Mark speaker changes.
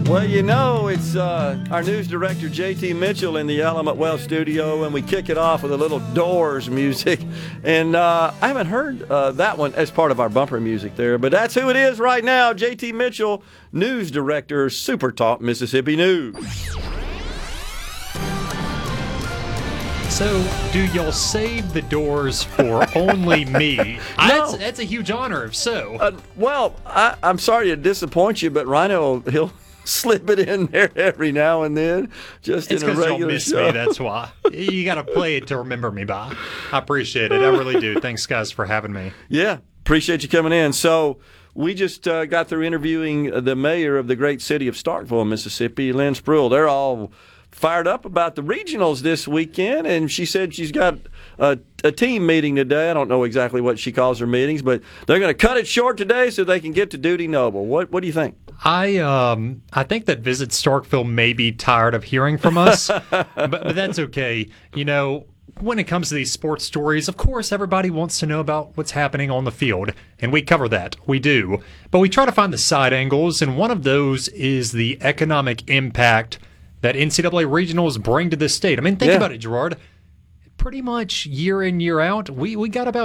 Speaker 1: Well, it's our news director, JT Mitchell, in the Element Wealth studio, and we kick it off with a little Doors music. And I haven't heard that one as part of our bumper music there, but that's who it is right now. JT Mitchell, news director, Super Talk Mississippi News.
Speaker 2: So, do y'all save the Doors for only me?
Speaker 1: No.
Speaker 2: That's a huge honor, if so.
Speaker 1: I'm sorry to disappoint you, but Rhino, he'll slip it in there every now and then, just
Speaker 2: It's
Speaker 1: in a
Speaker 2: because y'all
Speaker 1: regular
Speaker 2: miss
Speaker 1: show.
Speaker 2: me, that's why. You got to play it to remember me by. I appreciate it. I really do. Thanks, guys, for having me.
Speaker 1: Yeah, appreciate you coming in. So we just got through interviewing the mayor of the great city of Starkville, Mississippi, Lynn Spruill. They're all fired up about the regionals this weekend, and she said she's got a team meeting today. I don't know exactly what she calls her meetings, but they're going to cut it short today so they can get to Duty Noble. What do you think?
Speaker 2: I think that Visit Starkville may be tired of hearing from us, but that's okay. When it comes to these sports stories, of course, everybody wants to know about what's happening on the field, and we cover that. We do. But we try to find the side angles, and one of those is the economic impact that NCAA regionals bring to this state. I mean, think about it, Gerard. Pretty much year in, year out, we got about